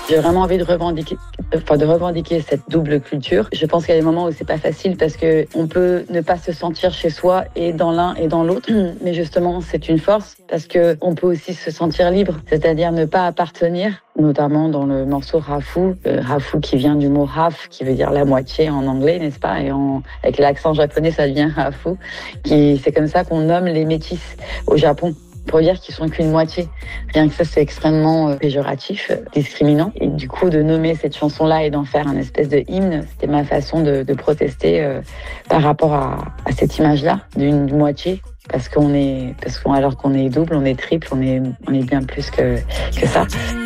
J'ai vraiment envie de revendiquer cette double culture. Je pense qu'il y a des moments où c'est pas facile parce que on peut ne pas se sentir chez soi et dans l'un et dans l'autre. Mais justement, c'est une force parce que on peut aussi se sentir libre, c'est-à-dire ne pas appartenir, notamment dans le morceau Rafu. Rafu qui vient du mot half, qui veut dire la moitié en anglais, n'est-ce pas? Et avec l'accent japonais, ça devient Rafu. C'est comme ça qu'on nomme les métis au Japon, pour dire qu'ils sont qu'une moitié. Rien que ça, c'est extrêmement péjoratif, discriminant. Et du coup, de nommer cette chanson-là et d'en faire un espèce de hymne, c'était ma façon de protester par rapport à cette image-là d'une moitié. Alors qu'on est double, on est triple, on est bien plus que ça.